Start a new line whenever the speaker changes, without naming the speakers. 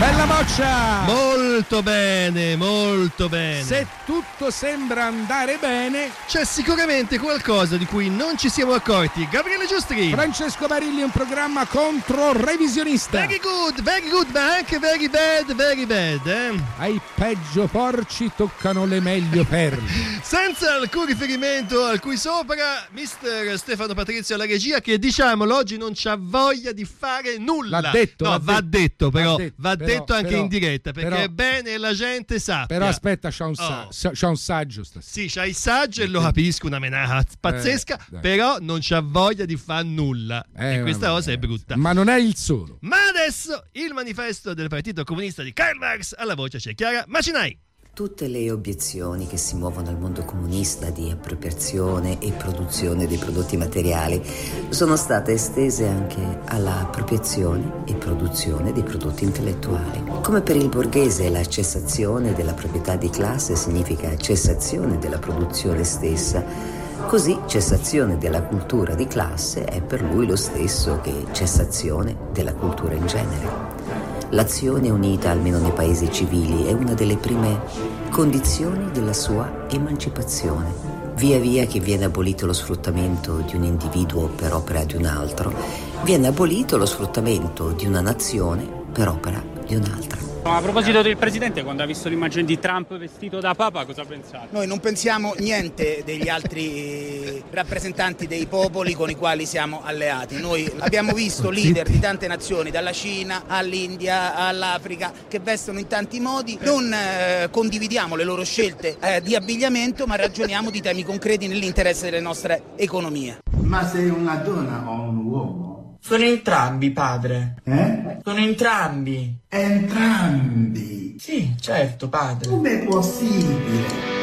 Bella Boccia!
Molto bene, molto bene.
Se tutto sembra andare bene,
c'è sicuramente qualcosa di cui non ci siamo accorti. Gabriele Giustri.
Francesco Barilli, un programma contro revisionista.
Very good, ma anche very bad,
Ai peggio porci toccano le meglio perle.
Senza alcun riferimento al cui sopra, mister Stefano Patrizio alla regia, che diciamolo oggi non c'ha voglia di fare nulla.
L'ha detto,
no, va detto anche
però,
in diretta, perché
però,
è bene la gente sappia.
Però aspetta, c'ha un saggio stasera.
Sì, c'ha il saggio e lo capisco, una menata pazzesca, però non c'ha voglia di fare nulla. E questa cosa è brutta.
Ma non è il solo.
Ma adesso il manifesto del Partito Comunista di Karl Marx, alla voce c'è Chiara Macinai.
Tutte le obiezioni che si muovono al mondo comunista di appropriazione e produzione dei prodotti materiali sono state estese anche alla appropriazione e produzione dei prodotti intellettuali. Come per il borghese la cessazione della proprietà di classe significa cessazione della produzione stessa, così cessazione della cultura di classe è per lui lo stesso che cessazione della cultura in genere. L'azione unita, almeno nei paesi civili, è una delle prime condizioni della sua emancipazione. Via via che viene abolito lo sfruttamento di un individuo per opera di un altro, viene abolito lo sfruttamento di una nazione per opera di un'altra.
A proposito del Presidente, quando ha visto l'immagine di Trump vestito da Papa, cosa ha pensato?
Noi non pensiamo niente degli altri rappresentanti dei popoli con i quali siamo alleati. Noi abbiamo visto leader di tante nazioni, dalla Cina all'India all'Africa, che vestono in tanti modi. Non condividiamo le loro scelte di abbigliamento, ma ragioniamo di temi concreti nell'interesse delle nostre economie.
Ma sei una donna o un uomo?
Sono entrambi, padre. Sono entrambi.
Entrambi?
Sì, certo, padre.
Com'è possibile?